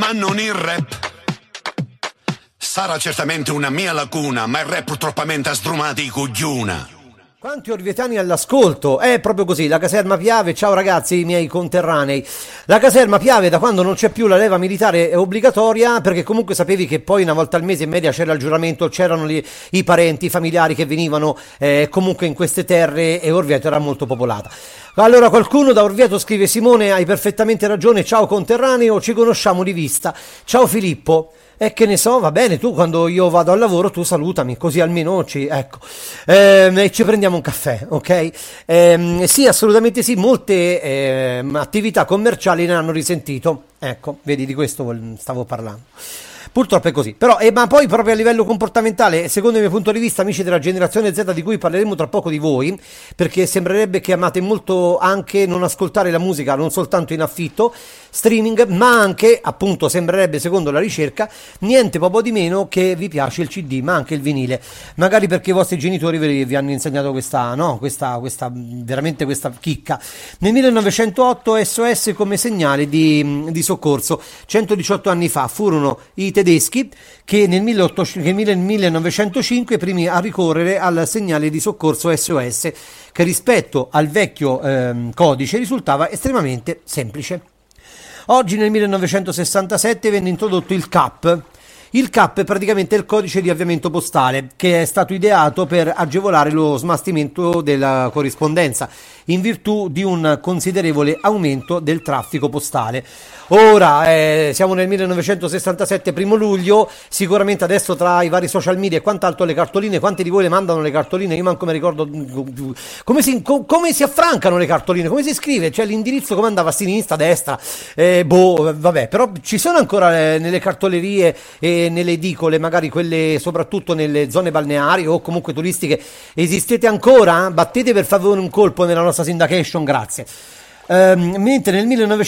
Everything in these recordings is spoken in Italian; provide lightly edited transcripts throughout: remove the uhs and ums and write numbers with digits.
ma non il rap. Sarà certamente una mia lacuna, ma il rap purtroppamente ha sdrumati i cogliuna. Quanti orvietani all'ascolto, è proprio così, la caserma Piave, ciao ragazzi, i miei conterranei. La caserma Piave, da quando non c'è più la leva militare è obbligatoria, perché comunque sapevi che poi una volta al mese in media c'era il giuramento, c'erano i parenti, i familiari che venivano comunque in queste terre, e Orvieto era molto popolata. Allora qualcuno da Orvieto scrive: Simone, hai perfettamente ragione, ciao conterraneo, ci conosciamo di vista, ciao Filippo. E che ne so, va bene, tu quando io vado al lavoro tu salutami, così almeno ci prendiamo un caffè, ok? Sì, assolutamente sì, molte attività commerciali ne hanno risentito, ecco, vedi, di questo stavo parlando. Purtroppo è così, però, ma poi proprio a livello comportamentale, secondo il mio punto di vista, amici della generazione Z, di cui parleremo tra poco di voi, perché sembrerebbe che amate molto anche non ascoltare la musica, non soltanto in affitto, streaming, ma anche, appunto, sembrerebbe, secondo la ricerca, niente poco di meno che vi piace il CD, ma anche il vinile, magari perché i vostri genitori vi hanno insegnato questa veramente questa chicca. Nel 1908 SOS come segnale di soccorso, 118 anni fa furono i tedeschi che nel 1905 i primi a ricorrere al segnale di soccorso SOS, che rispetto al vecchio codice risultava estremamente semplice. Oggi nel 1967 venne introdotto il CAP. Il CAP è praticamente il codice di avviamento postale, che è stato ideato per agevolare lo smastimento della corrispondenza in virtù di un considerevole aumento del traffico postale. Ora siamo nel 1967, primo luglio, sicuramente adesso tra i vari social media e quant'altro le cartoline, quanti di voi le mandano le cartoline? Io manco mi ricordo come si affrancano le cartoline, come si scrive, cioè l'indirizzo come andava, a sinistra, a destra, vabbè, però ci sono ancora nelle cartolerie e nelle edicole, magari quelle soprattutto nelle zone balneari o comunque turistiche, esistete ancora? Battete per favore un colpo nella nostra syndication, grazie. Mentre nel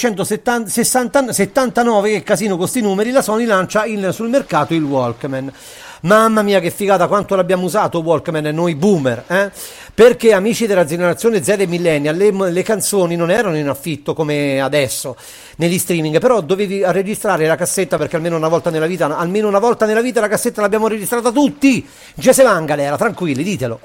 1979, che casino con sti numeri, la Sony lancia sul mercato il Walkman. Mamma mia che figata, quanto l'abbiamo usato Walkman noi boomer, perché amici della generazione Z e millennial, le canzoni non erano in affitto come adesso negli streaming, però dovevi registrare la cassetta, perché almeno una volta nella vita la cassetta l'abbiamo registrata tutti, Gese Mangale era, tranquilli, ditelo.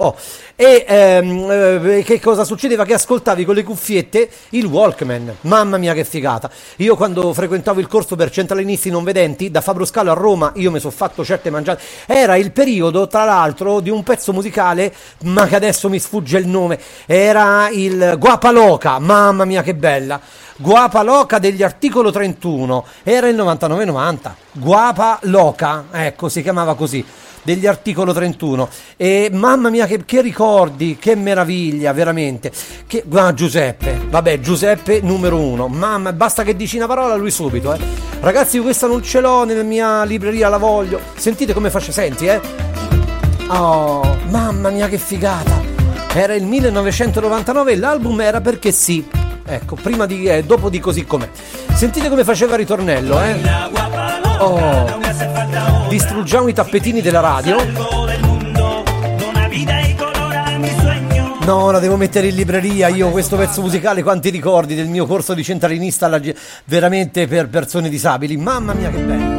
Che cosa succedeva? Che ascoltavi con le cuffiette il Walkman. Mamma mia che figata. Io quando frequentavo il corso per centralinisti non vedenti da Fabro Scalo a Roma, io mi sono fatto certe mangiate. Era il periodo, tra l'altro, di un pezzo musicale, ma che adesso mi sfugge il nome, era il Guapa Loca, mamma mia che bella, Guapa Loca degli Articolo 31, era il 99-90, Guapa Loca, ecco, si chiamava così, degli Articolo 31, e mamma mia che ricordi, che meraviglia, veramente, Giuseppe numero uno, mamma, basta che dici una parola lui subito, ragazzi, questa non ce l'ho nella mia libreria, la voglio, sentite come faccio, senti, oh, mamma mia che figata, era il 1999, l'album era Perché sì, ecco, dopo di Così com'è, sentite come faceva il ritornello, oh, distruggiamo i tappetini della radio. No, la devo mettere in libreria io questo pezzo musicale, quanti ricordi del mio corso di centralinista veramente per persone disabili, mamma mia che bello.